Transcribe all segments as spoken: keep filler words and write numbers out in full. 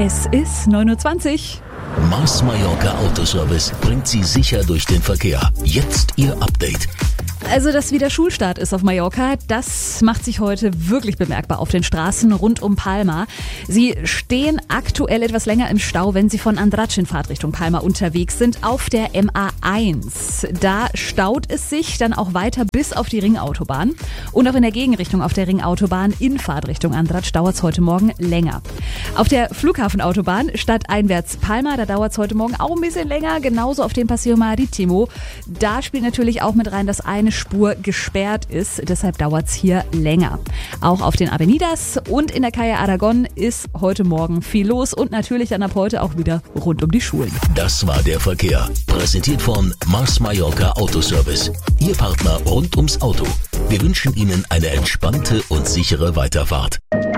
Es ist neun Uhr zwanzig. Mars Mallorca Autoservice bringt Sie sicher durch den Verkehr. Jetzt Ihr Update. Also, dass wieder Schulstart ist auf Mallorca, das macht sich heute wirklich bemerkbar auf den Straßen rund um Palma. Sie stehen aktuell etwas länger im Stau, wenn Sie von Andratx in Fahrtrichtung Palma unterwegs sind, auf der M A eins. Da staut es sich dann auch weiter bis auf die Ringautobahn. Und auch in der Gegenrichtung auf der Ringautobahn in Fahrtrichtung Andratx dauert es heute Morgen länger. Auf der Flughafenautobahn stadteinwärts Palma, da dauert es heute Morgen auch ein bisschen länger, genauso auf dem Paseo Marítimo. Da spielt natürlich auch mit rein, dass eine Spur gesperrt ist, deshalb dauert es hier länger. Auch auf den Avenidas und in der Calle Aragon ist heute Morgen viel los und natürlich dann ab heute auch wieder rund um die Schulen. Das war der Verkehr. Präsentiert von Mars Mallorca Autoservice. Ihr Partner rund ums Auto. Wir wünschen Ihnen eine entspannte und sichere Weiterfahrt.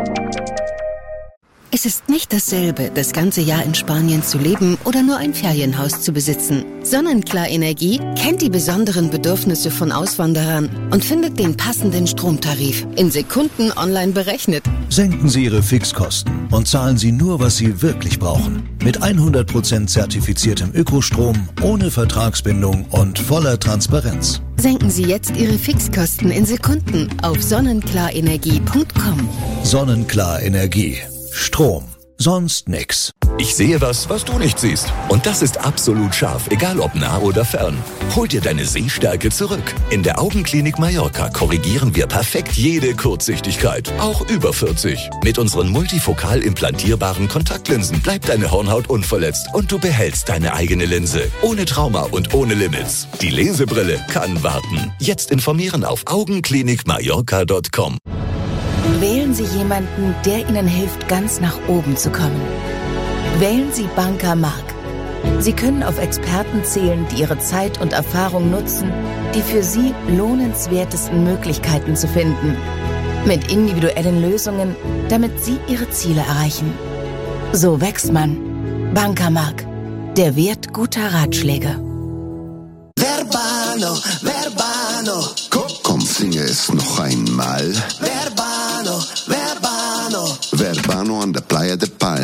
Es ist nicht dasselbe, das ganze Jahr in Spanien zu leben oder nur ein Ferienhaus zu besitzen. Sonnenklar Energie kennt die besonderen Bedürfnisse von Auswanderern und findet den passenden Stromtarif in Sekunden online berechnet. Senken Sie Ihre Fixkosten und zahlen Sie nur, was Sie wirklich brauchen. Mit hundert Prozent zertifiziertem Ökostrom, ohne Vertragsbindung und voller Transparenz. Senken Sie jetzt Ihre Fixkosten in Sekunden auf sonnenklar-energie punkt com. Sonnenklar Energie. Strom. Sonst nix. Ich sehe was, was du nicht siehst. Und das ist absolut scharf, egal ob nah oder fern. Hol dir deine Sehstärke zurück. In der Augenklinik Mallorca korrigieren wir perfekt jede Kurzsichtigkeit, auch über vierzig. Mit unseren multifokal implantierbaren Kontaktlinsen bleibt deine Hornhaut unverletzt und du behältst deine eigene Linse. Ohne Trauma und ohne Limits. Die Lesebrille kann warten. Jetzt informieren auf augenklinik mallorca punkt com. Wählen Sie jemanden, der Ihnen hilft, ganz nach oben zu kommen. Wählen Sie Banker Mark. Sie können auf Experten zählen, die ihre Zeit und Erfahrung nutzen, die für Sie lohnenswertesten Möglichkeiten zu finden. Mit individuellen Lösungen, damit Sie Ihre Ziele erreichen. So wächst man. Banker Mark. Der Wert guter Ratschläge. Verbano, Verbano. Komm, komm, singe es noch einmal. Verbano, Verbano. Verbano an der Playa de Palma.